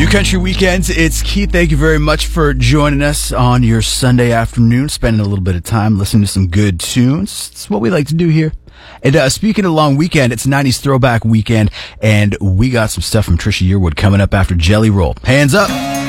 Country Weekends, it's Keith. Thank you very much for joining us on your Sunday afternoon, spending a little bit of time listening to some good tunes. It's what we like to do here. And speaking of long weekend, it's 90s Throwback Weekend, and we got some stuff from Trisha Yearwood coming up after Jelly Roll. Hands up!